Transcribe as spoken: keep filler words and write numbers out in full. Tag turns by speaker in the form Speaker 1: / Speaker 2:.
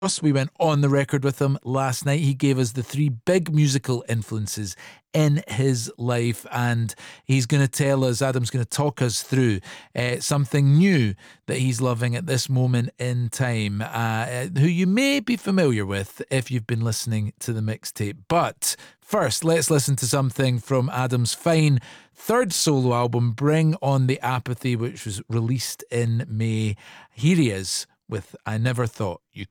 Speaker 1: We went on the record with him last night. He gave us the three big musical influences in his life, and he's going to tell us, Adam's going to talk us through uh, something new that he's loving at this moment in time, uh, who you may be familiar with if you've been listening to the mixtape. But first, let's listen to something from Adam's fine third solo album, Bring On The Apathy, which was released in May. Here he is with I Never Thought You